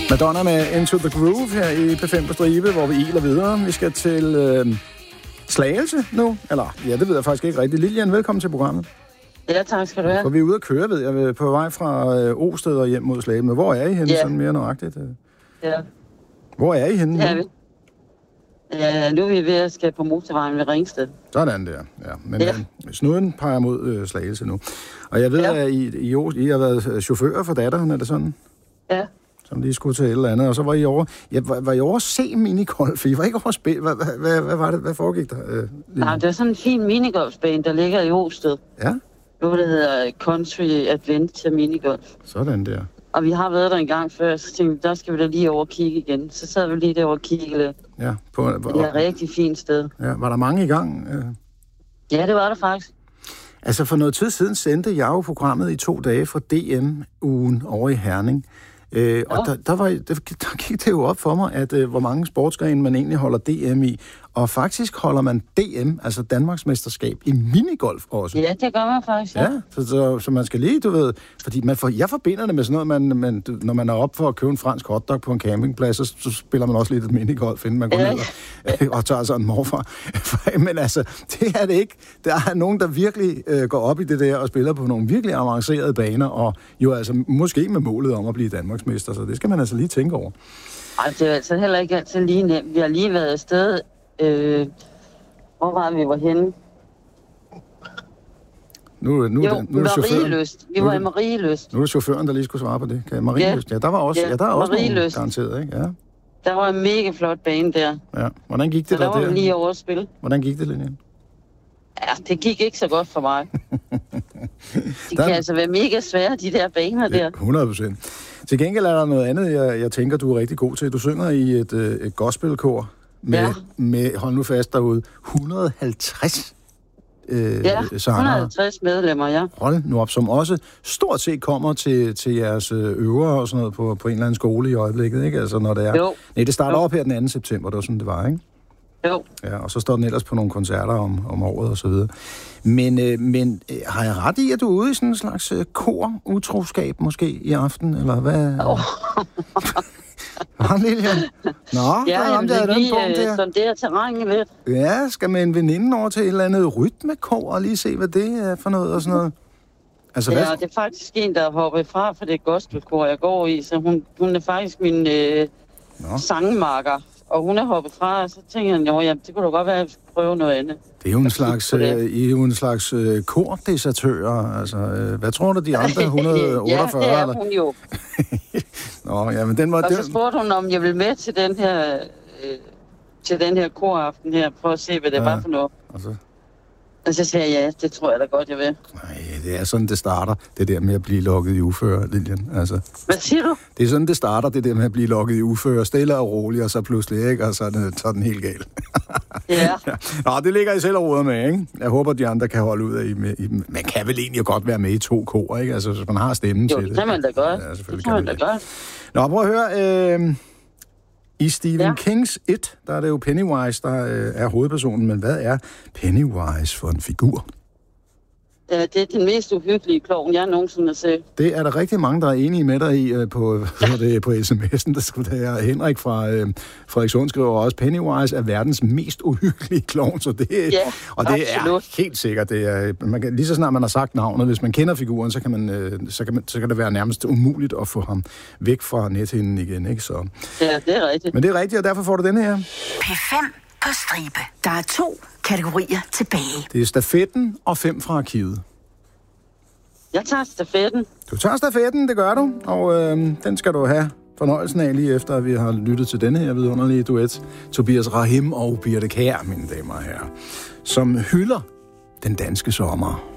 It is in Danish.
Madonna med Into the Groove her i P5 på stribe, hvor vi iler videre. Vi skal til Slagelse nu. Eller, ja, det ved jeg faktisk ikke rigtigt. Lilian, velkommen til programmet. Ja, tak skal du have. For vi er ude at køre, ved jeg, på vej fra Osted og hjem mod Slagelse. Men hvor er I henne, sådan mere nøjagtigt? Ja. Hvor er I henne nu? Ja, nu er vi ved at skal på motorvejen ved Ringsted. Sådan der, ja. Men snuden peger mod Slagelse nu. Og jeg ved, at I har været chauffør for datteren, er det sådan? Ja. Som lige skulle til et eller andet, og så var I over... Ja, var I over at se minigolf? I var ikke over at spille. Hvad var det? Hvad foregik der? Nej, det er sådan en fin minigolfbane, der ligger i Osted. Ja? Nu det hedder Country Adventure Minigolf. Sådan der. Og vi har været der en gang før, så tænkte vi, der skal vi da lige over og kigge igen. Så sad vi lige derovre og kigge lidt. Ja. Det er et rigtig fint sted. Ja, var der mange i gang? Ja, det var der faktisk. Altså, for noget tid siden sendte jeg jo programmet i 2 dage fra DM-ugen over i Herning. Og der gik det jo op for mig, at hvor mange sportsgrene man egentlig holder DM i. Og faktisk holder man DM, altså Danmarksmesterskab, i minigolf også. Ja, det gør man faktisk, ja. Så man skal lige, du ved... Fordi jeg forbinder det med sådan noget, når man er op for at købe en fransk hotdog på en campingplads, så spiller man også lidt et minigolf, inden man går ned og tager sådan en morfar. Men altså, det er det ikke. Der er nogen, der virkelig går op i det der og spiller på nogle virkelig avancerede baner, og jo altså måske med målet om at blive Danmarksmester, så det skal man altså lige tænke over. Ej, det er altså heller ikke altid lige nemt. Vi har lige været afsted. Hvor var vi henne? Nu er Marielyst. Vi var i Marielyst. Nu er det chaufføren, der lige skulle svare på det. Okay, Marielyst. Ja, der var også, der er også nogen garanteret, ikke? Ja. Der var en mega flot bane der. Ja, hvordan gik det der? Der var lige over at spille. Hvordan gik det, Lilian? Ja, det gik ikke så godt for mig. Det kan altså være mega svære, de der baner der. 100%. Til gengæld er der noget andet, jeg tænker, du er rigtig god til. Du synger i et gospelkor med, hold nu fast derude, 150 sanger. 150 medlemmer, ja. Hold nu op, som også stort set kommer til jeres øver og sådan noget på en eller anden skole i øjeblikket, ikke? Altså, når det er... Jo. Nej, det starter op her den 2. september, det var sådan, det var, ikke? Jo. Ja, og så står den ellers på nogle koncerter om året og så videre. Men har jeg ret i, at du er ude i sådan en slags kor-utroskab måske i aften, eller hvad? Lilian? Nå, der lige sondere terrænet lidt. Ja, skal med en veninde over til et eller andet rytmekor og lige se, hvad det er for noget og sådan noget? Altså, det er faktisk en, der er hoppet fra for det gospelkor, jeg går i, så hun er faktisk min sangmarker. Og hun er hoppet fra, og så tænker jeg, det kunne da godt være, at jeg skulle prøve noget andet. Det er jo en slags, kordesertører. Altså, hvad tror du, de andre 148? Ja, det er hun jo. Nå, ja, men den var... Og så spurgte hun, om jeg ville med til den her koraften her, for at se, hvad det var for noget. Og så sagde jeg, ja, det tror jeg da godt, jeg vil. Nej, det er sådan, det starter, det der med at blive lokket i uføre, Lilian. Altså, hvad siger du? Det er sådan, det starter, det der med at blive lokket i uføre, stille og roligt, og så pludselig, ikke? Og så er den helt gal. Ja. Nå, det ligger I selv og råder med, ikke? Jeg håber, de andre kan holde ud af man kan vel egentlig godt være med i 2 kor, ikke? Altså, hvis man har stemmen til det. Jo, det kan man da godt. Ja, selvfølgelig kan man da godt. Nå, prøv at høre... I Stephen Kings It, der er det jo Pennywise, der er hovedpersonen, men hvad er Pennywise for en figur? Det er den mest uhyggelige klovn, jeg nogensinde har set. Det er der rigtig mange, der er enige med dig i på sms'en. Der er Henrik fra Frederikssund skriver også, Pennywise er verdens mest uhyggelige klovn, så det, og det absolut. Er helt sikkert. Det er, man kan, lige så snart man har sagt navnet, hvis man kender figuren, så kan det være nærmest umuligt at få ham væk fra nethinden igen, ikke? Så. Ja, det er rigtigt. Men det er rigtigt, og derfor får du denne her. P5 på stribe. Der er 2 kategorier tilbage. Det er stafetten og 5 fra arkivet. Jeg tager stafetten. Du tager stafetten, det gør du, og den skal du have fornøjelsen af lige efter, at vi har lyttet til denne her vidunderlige duet. Tobias Rahim og Birthe Kjær, mine damer og herrer, som hylder den danske sommer.